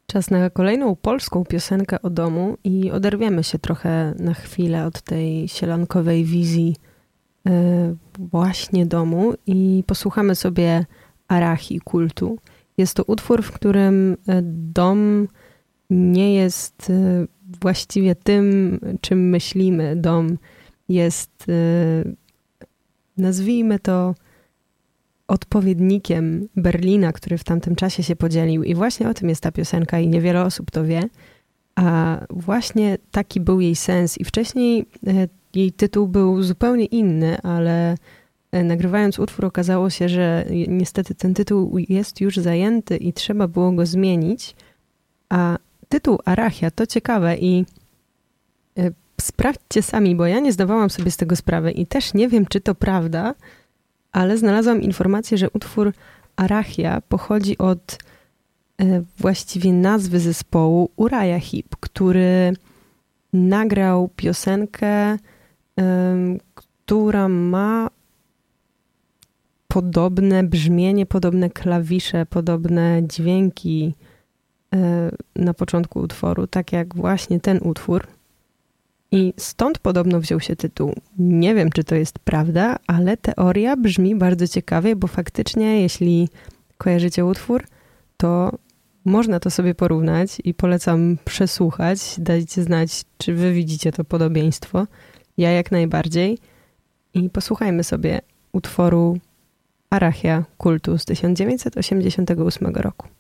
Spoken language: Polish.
Czas na kolejną polską piosenkę o domu i oderwiemy się trochę na chwilę od tej sielankowej wizji właśnie domu i posłuchamy sobie Arachi Kultu. Jest to utwór, w którym dom nie jest właściwie tym, czym myślimy. Dom jest, nazwijmy to, odpowiednikiem Berlina, który w tamtym czasie się podzielił. I właśnie o tym jest ta piosenka i niewiele osób to wie. A właśnie taki był jej sens. I wcześniej jej tytuł był zupełnie inny, ale nagrywając utwór okazało się, że niestety ten tytuł jest już zajęty i trzeba było go zmienić. A tytuł Arachia to ciekawe i sprawdźcie sami, bo ja nie zdawałam sobie z tego sprawy i też nie wiem, czy to prawda, ale znalazłam informację, że utwór Arachia pochodzi od właściwie nazwy zespołu Uriah Heep, który nagrał piosenkę, która ma podobne brzmienie, podobne klawisze, podobne dźwięki na początku utworu, tak jak właśnie ten utwór. I stąd podobno wziął się tytuł. Nie wiem, czy to jest prawda, ale teoria brzmi bardzo ciekawie, bo faktycznie, jeśli kojarzycie utwór, to można to sobie porównać i polecam przesłuchać. Dajcie znać, czy wy widzicie to podobieństwo. Ja jak najbardziej. I posłuchajmy sobie utworu Arachia Kultu z 1988 roku.